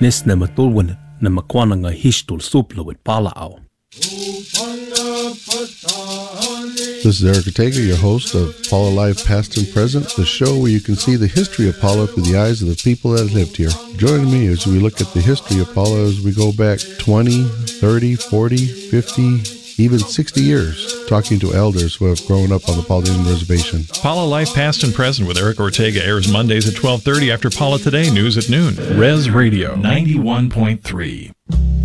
Nis na matulwan na makwana nga histul suplo with palao. This is Eric Ortega, your host of Paula Live Past and Present, the show where you can see the history of Paula through the eyes of the people that lived here. Join me as we look at the history of Paula as we go back 20, 30, 40, 50, even 60 years, talking to elders who have grown up on the Pauline Reservation. Paula Life Past and Present with Eric Ortega airs Mondays at 12:30 after Paula Today News at noon. Res Radio 91.3.